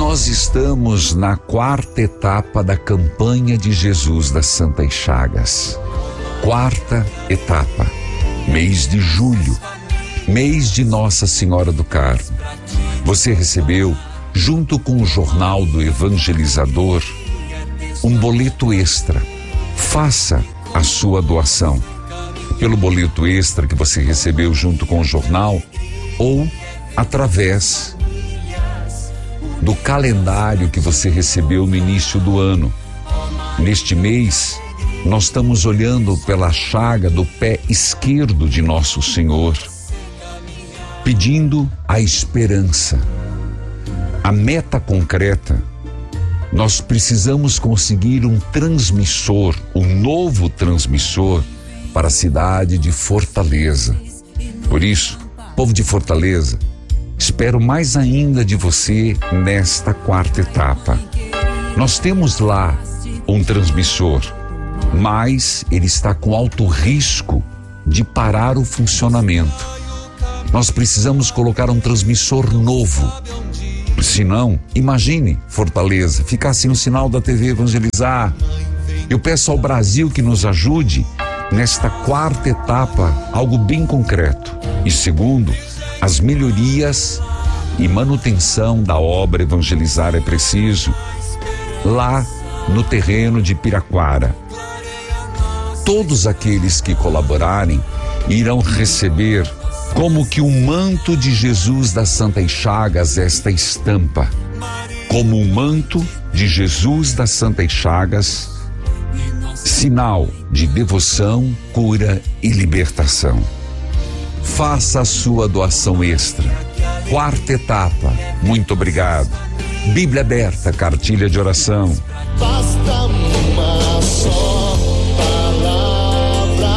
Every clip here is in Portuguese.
Nós estamos na quarta etapa da campanha de Jesus das Santas Chagas. Quarta etapa, mês de julho, mês de Nossa Senhora do Carmo. Você recebeu, junto com o jornal do evangelizador, um boleto extra. Faça a sua doação pelo boleto extra que você recebeu junto com o jornal ou através do calendário que você recebeu no início do ano. Neste mês, nós estamos olhando pela chaga do pé esquerdo de Nosso Senhor, pedindo a esperança. A meta concreta, nós precisamos conseguir um transmissor, um novo transmissor para a cidade de Fortaleza. Por isso, povo de Fortaleza, espero mais ainda de você nesta quarta etapa. Nós temos lá um transmissor, mas ele está com alto risco de parar o funcionamento. Nós precisamos colocar um transmissor novo. Senão, imagine Fortaleza ficar sem o sinal da TV Evangelizar. Eu peço ao Brasil que nos ajude nesta quarta etapa, algo bem concreto. E segundo, as melhorias e manutenção da obra Evangelizar é Preciso, lá no terreno de Piraquara. Todos aqueles que colaborarem irão receber, como que um manto de Jesus das Santas Chagas, esta estampa. Como um manto de Jesus das Santas Chagas, sinal de devoção, cura e libertação. Faça a sua doação extra. Quarta etapa, muito obrigado. Bíblia aberta, cartilha de oração. Basta uma só palavra,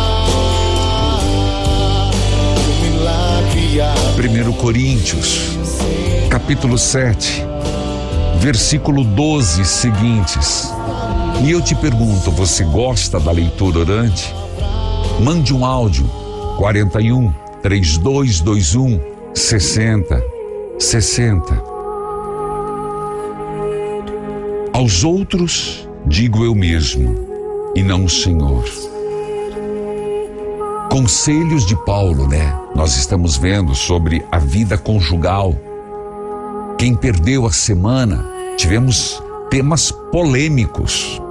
o milagre há. 1 Coríntios, capítulo 7, versículo 12 seguintes. E eu te pergunto, você gosta da leitura orante? Mande um áudio, 41 3221 6060. Aos outros digo eu mesmo, e não o Senhor. Conselhos de Paulo, né? Nós estamos vendo sobre a vida conjugal. Quem perdeu a semana, tivemos temas polêmicos.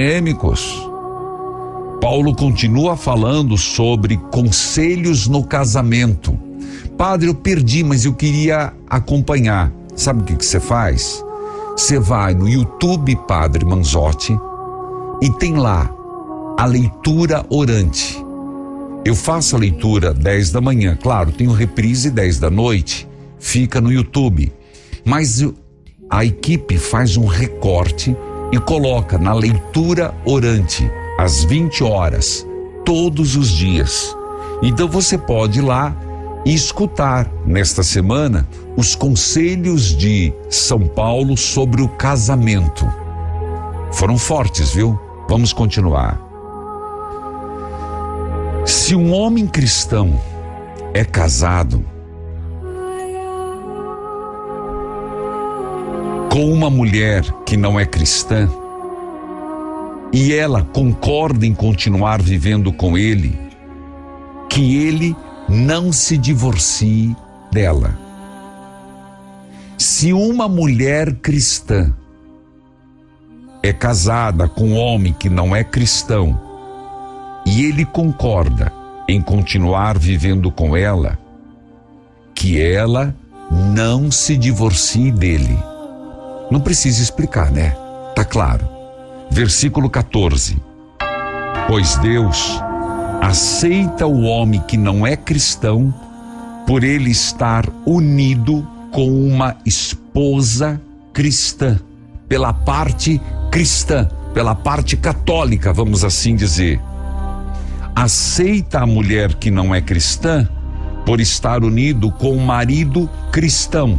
Paulo continua falando sobre conselhos no casamento. Padre, eu perdi, mas eu queria acompanhar. Sabe o que você faz? Você vai no YouTube Padre Manzotti e tem lá a leitura orante. Eu faço a leitura 10 da manhã, claro, tem o reprise 10 da noite, fica no YouTube. Mas a equipe faz um recorte e coloca na leitura orante, às 20 horas, todos os dias. Então você pode ir lá e escutar nesta semana os conselhos de São Paulo sobre o casamento. Foram fortes, viu? Vamos continuar. Se um homem cristão é casado com uma mulher que não é cristã e ela concorda em continuar vivendo com ele, que ele não se divorcie dela. Se uma mulher cristã é casada com um homem que não é cristão e ele concorda em continuar vivendo com ela, que ela não se divorcie dele. Não precisa explicar, né? Tá claro. Versículo 14. Pois Deus aceita o homem que não é cristão por ele estar unido com uma esposa cristã, pela parte cristã, pela parte católica, vamos assim dizer. Aceita a mulher que não é cristã por estar unido com um marido cristão.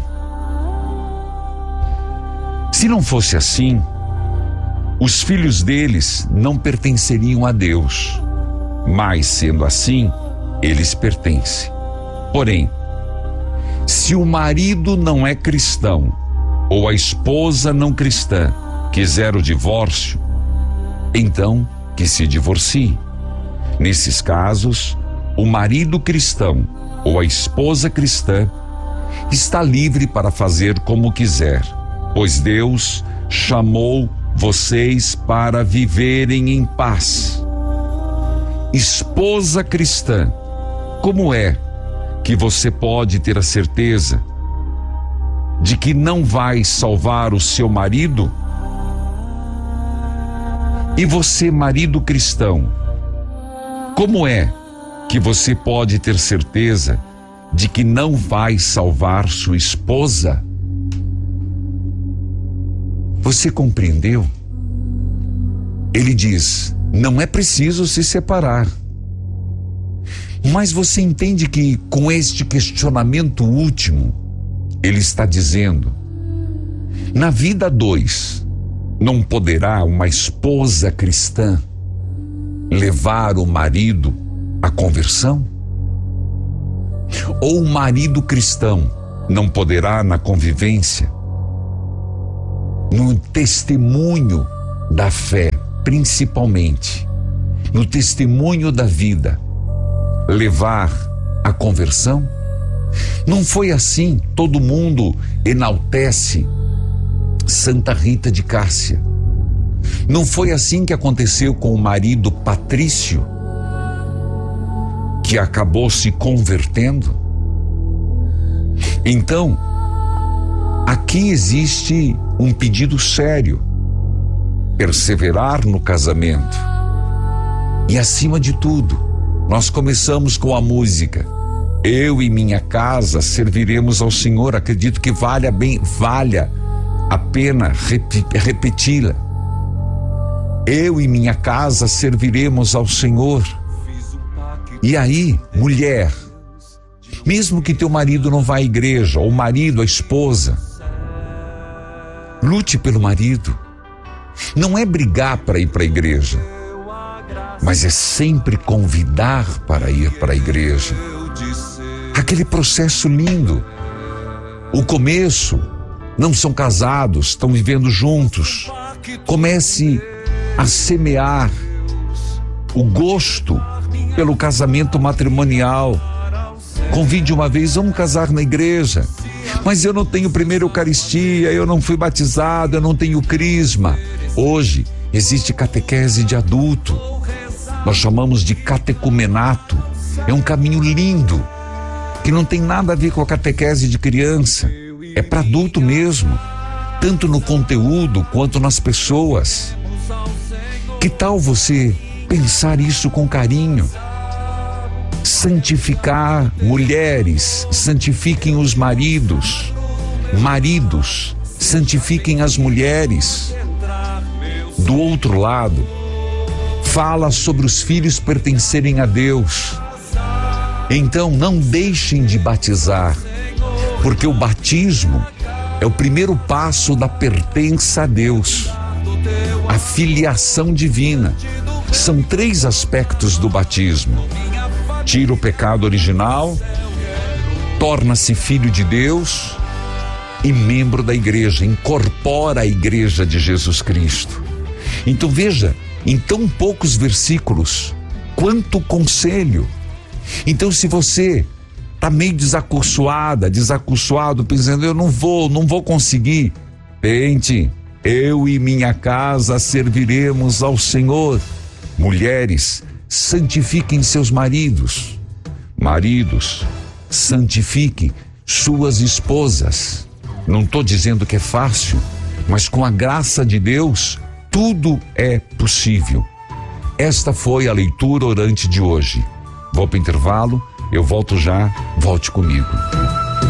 Se não fosse assim, os filhos deles não pertenceriam a Deus, mas sendo assim, eles pertencem. Porém, se o marido não é cristão ou a esposa não cristã quiser o divórcio, então que se divorcie. Nesses casos, o marido cristão ou a esposa cristã está livre para fazer como quiser, pois Deus chamou vocês para viverem em paz. Esposa cristã, como é que você pode ter a certeza de que não vai salvar o seu marido? E você, marido cristão, como é que você pode ter certeza de que não vai salvar sua esposa? Você compreendeu? Ele diz: não é preciso se separar. Mas você entende que com este questionamento último, ele está dizendo: na vida 2, não poderá uma esposa cristã levar o marido à conversão? Ou o marido cristão não poderá, na convivência, no testemunho da fé, principalmente, no testemunho da vida, levar à conversão? Não foi assim. Todo mundo enaltece Santa Rita de Cássia. Não foi assim que aconteceu com o marido Patrício, que acabou se convertendo? Então, aqui existe um pedido sério: perseverar no casamento. E acima de tudo, nós começamos com a música Eu e Minha Casa Serviremos ao Senhor. Acredito que valha a pena repeti-la. Eu e minha casa serviremos ao Senhor. E aí, mulher, mesmo que teu marido não vá à igreja, ou o marido, a esposa, lute pelo marido. Não é brigar para ir para a igreja, mas é sempre convidar para ir para a igreja. Aquele processo lindo. O começo, não são casados, estão vivendo juntos. Comece a semear o gosto pelo casamento matrimonial. Convide uma vez: vamos casar na igreja. Mas eu não tenho primeira Eucaristia, eu não fui batizado, eu não tenho crisma. Hoje existe catequese de adulto. Nós chamamos de catecumenato. É um caminho lindo, que não tem nada a ver com a catequese de criança. É para adulto mesmo, tanto no conteúdo quanto nas pessoas. Que tal você pensar isso com carinho? Santificar mulheres, santifiquem os maridos. Maridos, santifiquem as mulheres. Do outro lado, fala sobre os filhos pertencerem a Deus. Então não deixem de batizar, porque o batismo é o primeiro passo da pertença a Deus, a filiação divina. São 3 aspectos do batismo: tira o pecado original, torna-se filho de Deus e membro da igreja, incorpora a igreja de Jesus Cristo. Então veja, em tão poucos versículos, quanto conselho. Então, se você está meio desacursoado, pensando: eu não vou conseguir, tente. Eu e minha casa serviremos ao Senhor. Mulheres, santifiquem seus maridos. Maridos, santifiquem suas esposas. Não estou dizendo que é fácil, mas com a graça de Deus, tudo é possível. Esta foi a leitura orante de hoje. Vou para o intervalo, eu volto já, volte comigo.